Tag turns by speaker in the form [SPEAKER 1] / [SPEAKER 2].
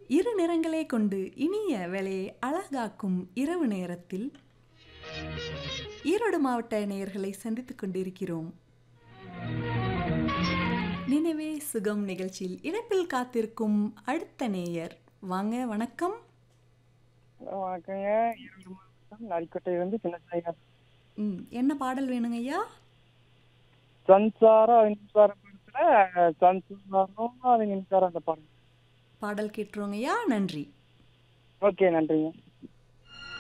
[SPEAKER 1] இரு நிறங்களே கொண்டு இனிய வேலையை அழகாக்கும் இரவு நேரத்தில் ஈரோடு மாவட்ட நேயர்களை சந்தித்துக் கொண்டிருக்கிறோம். நினைவே சுகம் நிகழ்ச்சியில் இணைப்பில் காத்திருக்கும் அடுத்த நேயர் வாங்க. வணக்கம்.
[SPEAKER 2] வணக்கங்க. ஈரோடு மாவட்டம் நரிக்கோட்டையிலிருந்து சின்னசாமி.
[SPEAKER 1] என்ன பாடல் வேணுங்க ஐயா?
[SPEAKER 2] சன்சார மின்சார படத்துல சன்சாரம் அது மின்சாரம் அந்த பாடம்.
[SPEAKER 1] பாடல் கேட்டுருவோங்க ஐயா. நன்றி.
[SPEAKER 2] ஓகே, நன்றிங்க.